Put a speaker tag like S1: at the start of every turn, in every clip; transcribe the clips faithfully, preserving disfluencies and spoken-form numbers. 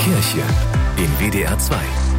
S1: Kirche in W D R zwei.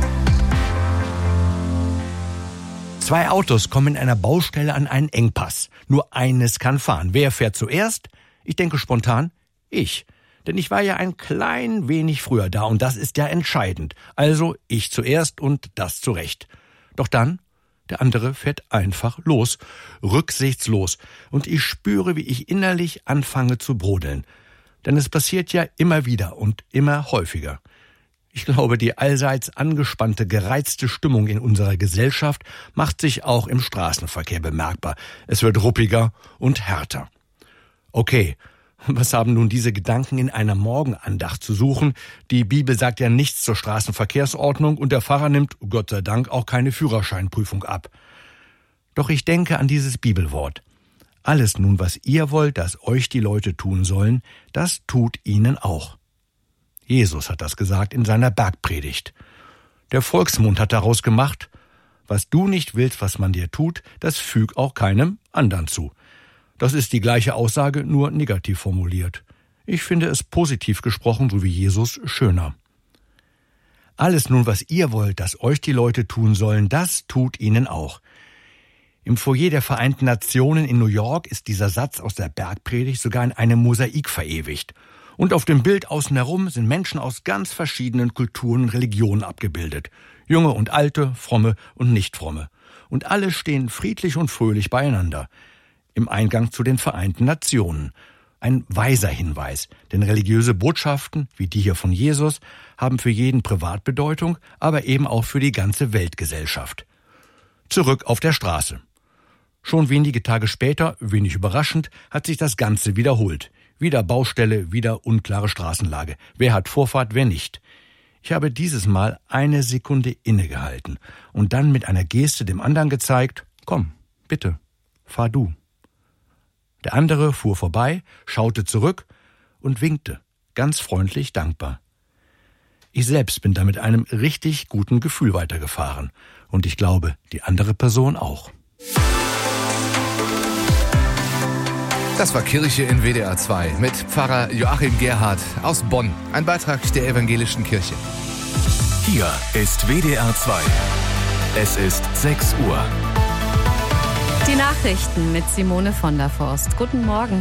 S2: Zwei Autos kommen in einer Baustelle an einen Engpass. Nur eines kann fahren. Wer fährt zuerst? Ich denke spontan, ich. Denn ich war ja ein klein wenig früher da und das ist ja entscheidend. Also ich zuerst und das zurecht. Doch dann, der andere fährt einfach los, rücksichtslos. Und ich spüre, wie ich innerlich anfange zu brodeln. Denn es passiert ja immer wieder und immer häufiger. Ich glaube, die allseits angespannte, gereizte Stimmung in unserer Gesellschaft macht sich auch im Straßenverkehr bemerkbar. Es wird ruppiger und härter. Okay, was haben nun diese Gedanken in einer Morgenandacht zu suchen? Die Bibel sagt ja nichts zur Straßenverkehrsordnung und der Pfarrer nimmt, Gott sei Dank, auch keine Führerscheinprüfung ab. Doch ich denke an dieses Bibelwort. Alles nun, was ihr wollt, dass euch die Leute tun sollen, das tut ihnen auch. Jesus hat das gesagt in seiner Bergpredigt. Der Volksmund hat daraus gemacht, was du nicht willst, was man dir tut, das füg auch keinem anderen zu. Das ist die gleiche Aussage, nur negativ formuliert. Ich finde es positiv gesprochen, so wie Jesus, schöner. Alles nun, was ihr wollt, dass euch die Leute tun sollen, das tut ihnen auch. Im Foyer der Vereinten Nationen in New York ist dieser Satz aus der Bergpredigt sogar in einem Mosaik verewigt. Und auf dem Bild außen herum sind Menschen aus ganz verschiedenen Kulturen und Religionen abgebildet. Junge und Alte, Fromme und Nichtfromme. Und alle stehen friedlich und fröhlich beieinander. Im Eingang zu den Vereinten Nationen. Ein weiser Hinweis, denn religiöse Botschaften, wie die hier von Jesus, haben für jeden Privatbedeutung, aber eben auch für die ganze Weltgesellschaft. Zurück auf der Straße. Schon wenige Tage später, wenig überraschend, hat sich das Ganze wiederholt. Wieder Baustelle, wieder unklare Straßenlage. Wer hat Vorfahrt, wer nicht? Ich habe dieses Mal eine Sekunde innegehalten und dann mit einer Geste dem anderen gezeigt, komm, bitte, fahr du. Der andere fuhr vorbei, schaute zurück und winkte, ganz freundlich dankbar. Ich selbst bin da mit einem richtig guten Gefühl weitergefahren und ich glaube, die andere Person auch.
S1: Das war Kirche in W D R zwei mit Pfarrer Joachim Gerhardt aus Bonn. Ein Beitrag der Evangelischen Kirche. Hier ist W D R zwei. Es ist sechs Uhr.
S3: Die Nachrichten mit Simone von der Forst. Guten Morgen.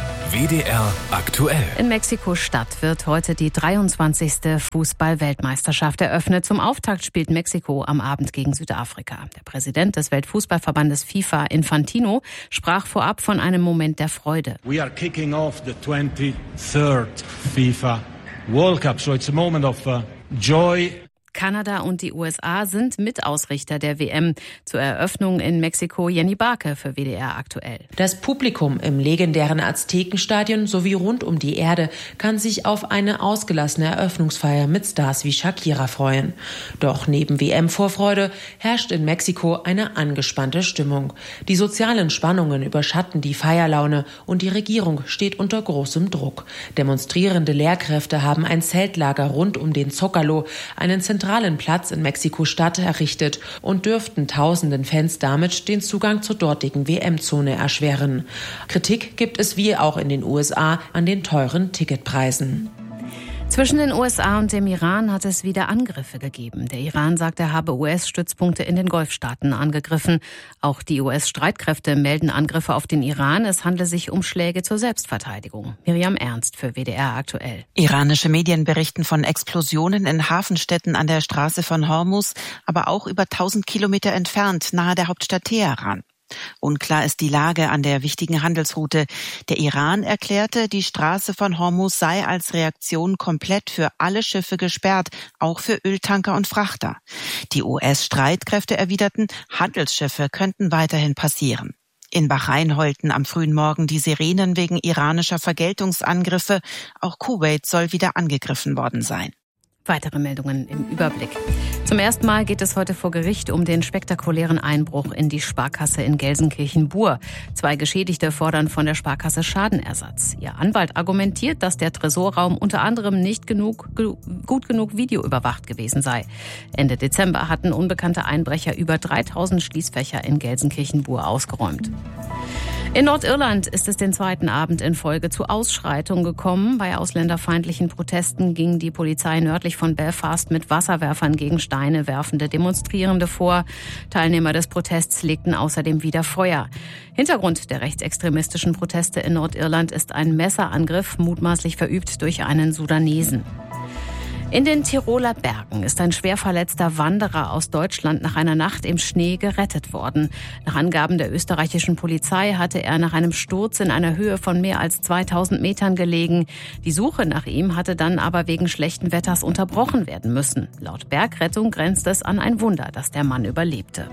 S1: W D R aktuell.
S3: In Mexiko-Stadt wird heute die dreiundzwanzigste Fußball-Weltmeisterschaft eröffnet. Zum Auftakt spielt Mexiko am Abend gegen Südafrika. Der Präsident des Weltfußballverbandes FIFA, Infantino, sprach vorab von einem Moment der Freude.
S4: We are kicking off the twenty-third FIFA World Cup, so it's a moment of uh, joy.
S3: Kanada und die U S A sind Mitausrichter der W M. Zur Eröffnung in Mexiko Jenny Barke für W D R aktuell.
S5: Das Publikum im legendären Aztekenstadion sowie rund um die Erde kann sich auf eine ausgelassene Eröffnungsfeier mit Stars wie Shakira freuen. Doch neben W M-Vorfreude herrscht in Mexiko eine angespannte Stimmung. Die sozialen Spannungen überschatten die Feierlaune und die Regierung steht unter großem Druck. Demonstrierende Lehrkräfte haben ein Zeltlager rund um den Zócalo, einen zentralen Platz in Mexiko-Stadt, errichtet und dürften tausenden Fans damit den Zugang zur dortigen W M-Zone erschweren. Kritik gibt es wie auch in den U S A an den teuren Ticketpreisen.
S3: Zwischen den U S A und dem Iran hat es wieder Angriffe gegeben. Der Iran sagt, er habe U S-Stützpunkte in den Golfstaaten angegriffen. Auch die U S-Streitkräfte melden Angriffe auf den Iran. Es handle sich um Schläge zur Selbstverteidigung. Miriam Ernst für W D R aktuell.
S6: Iranische Medien berichten von Explosionen in Hafenstädten an der Straße von Hormuz, aber auch über tausend Kilometer entfernt, nahe der Hauptstadt Teheran. Unklar ist die Lage an der wichtigen Handelsroute. Der Iran erklärte, die Straße von Hormuz sei als Reaktion komplett für alle Schiffe gesperrt, auch für Öltanker und Frachter. Die U S-Streitkräfte erwiderten, Handelsschiffe könnten weiterhin passieren. In Bahrain heulten am frühen Morgen die Sirenen wegen iranischer Vergeltungsangriffe. Auch Kuwait soll wieder angegriffen worden sein.
S3: Weitere Meldungen im Überblick. Zum ersten Mal geht es heute vor Gericht um den spektakulären Einbruch in die Sparkasse in Gelsenkirchen-Bur. Zwei Geschädigte fordern von der Sparkasse Schadenersatz. Ihr Anwalt argumentiert, dass der Tresorraum unter anderem nicht genug, gut genug videoüberwacht gewesen sei. Ende Dezember hatten unbekannte Einbrecher über dreitausend Schließfächer in Gelsenkirchen-Bur ausgeräumt. In Nordirland ist es den zweiten Abend in Folge zu Ausschreitungen gekommen. Bei ausländerfeindlichen Protesten ging die Polizei nördlich von Belfast mit Wasserwerfern gegen Steine werfende Demonstrierende vor. Teilnehmer des Protests legten außerdem wieder Feuer. Hintergrund der rechtsextremistischen Proteste in Nordirland ist ein Messerangriff, mutmaßlich verübt durch einen Sudanesen. In den Tiroler Bergen ist ein schwer verletzter Wanderer aus Deutschland nach einer Nacht im Schnee gerettet worden. Nach Angaben der österreichischen Polizei hatte er nach einem Sturz in einer Höhe von mehr als zweitausend Metern gelegen. Die Suche nach ihm hatte dann aber wegen schlechten Wetters unterbrochen werden müssen. Laut Bergrettung grenzt es an ein Wunder, dass der Mann überlebte.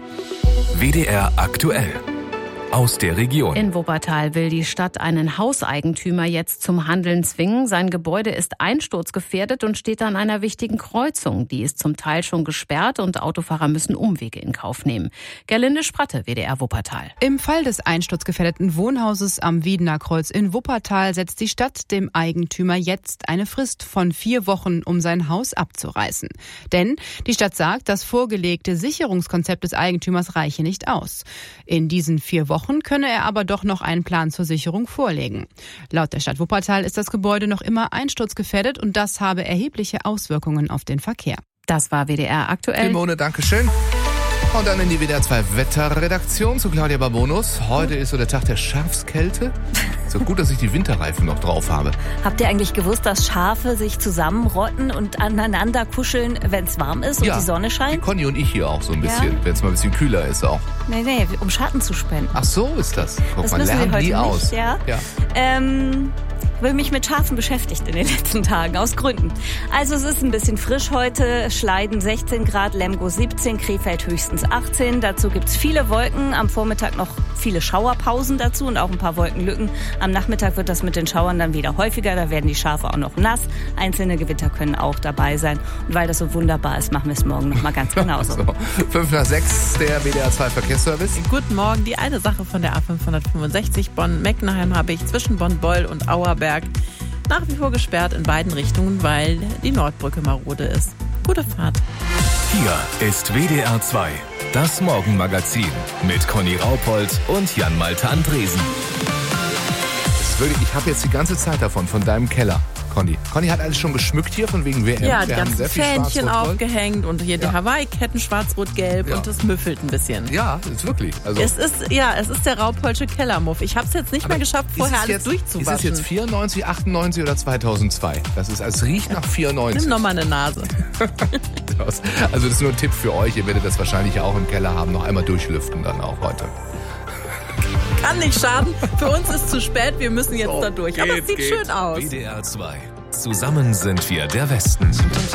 S1: W D R aktuell. Aus der Region.
S3: In Wuppertal will die Stadt einen Hauseigentümer jetzt zum Handeln zwingen. Sein Gebäude ist einsturzgefährdet und steht an einer wichtigen Kreuzung. Die ist zum Teil schon gesperrt und Autofahrer müssen Umwege in Kauf nehmen. Gerlinde Spratte, W D R Wuppertal.
S7: Im Fall des einsturzgefährdeten Wohnhauses am Wiedener Kreuz in Wuppertal setzt die Stadt dem Eigentümer jetzt eine Frist von vier Wochen, um sein Haus abzureißen. Denn die Stadt sagt, das vorgelegte Sicherungskonzept des Eigentümers reiche nicht aus. In diesen vier Wochen könne er aber doch noch einen Plan zur Sicherung vorlegen. Laut der Stadt Wuppertal ist das Gebäude noch immer einsturzgefährdet und das habe erhebliche Auswirkungen auf den Verkehr.
S3: Das war W D R aktuell.
S1: Simone, Dankeschön. Und dann in die W D R zwei Wetterredaktion zu Claudia Barbonus. Heute ist so der Tag der Schafskälte. So gut, dass ich die Winterreifen noch drauf habe.
S8: Habt ihr eigentlich gewusst, dass Schafe sich zusammenrotten und aneinander kuscheln, wenn es warm ist und
S1: ja,
S8: die Sonne scheint?
S1: Die Conny und ich hier auch so ein bisschen, ja. Wenn es mal ein bisschen kühler ist auch.
S8: Nee, nee, um Schatten zu spenden.
S1: Ach so ist das. Guck,
S8: das
S1: man lernt nie aus.
S8: Nicht, ja.
S1: ja.
S8: Ähm... Ich habe mich mit Schafen beschäftigt in den letzten Tagen, aus Gründen. Also es ist ein bisschen frisch heute, Schleiden sechzehn Grad, Lemgo siebzehn, Krefeld höchstens achtzehn. Dazu gibt's viele Wolken, am Vormittag noch viele Schauerpausen dazu und auch ein paar Wolkenlücken. Am Nachmittag wird das mit den Schauern dann wieder häufiger, da werden die Schafe auch noch nass. Einzelne Gewitter können auch dabei sein. Und weil das so wunderbar ist, machen wir es morgen noch mal ganz genauso.
S1: So, fünf nach sechs, der W D R zwei Verkehrsservice.
S9: Guten Morgen, die eine Sache von der A fünfhundertfünfundsechzig Bonn-Meckenheim habe ich zwischen Bonn-Beul und Auerberg nach wie vor gesperrt in beiden Richtungen, weil die Nordbrücke marode ist. Gute Fahrt.
S1: Hier ist W D R zwei, das Morgenmagazin mit Conny Raupold und Jan-Malte Andresen. Das ist wirklich, ich habe jetzt die ganze Zeit davon, von deinem Keller. Conny. Conny hat alles schon geschmückt hier von wegen W M.
S9: Ja, die
S1: Wir
S9: ganzen
S1: haben sehr viel
S9: Fähnchen aufgehängt und hier
S1: ja.
S9: die Hawaii-Ketten schwarz-rot-gelb ja. und das müffelt ein bisschen.
S1: Ja, ist wirklich. Also
S9: es ist, ja, es ist der Raupolsche Kellermuff. Ich habe es jetzt nicht mehr geschafft, vorher alles
S1: jetzt,
S9: durchzuwaschen.
S1: Ist es jetzt vierundneunzig, achtundneunzig oder zweitausendzwei? Das ist, es riecht nach vierundneunzig.
S9: Nimm nochmal eine Nase.
S1: Also das ist nur ein Tipp für euch. Ihr werdet das wahrscheinlich auch im Keller haben. Noch einmal durchlüften dann auch heute.
S9: Kann nicht schaden. Für uns ist zu spät. Wir müssen jetzt
S1: so,
S9: da durch.
S1: Geht,
S9: Aber es sieht
S1: geht.
S9: schön aus.
S1: W D R zwei. Zusammen sind wir der Westen.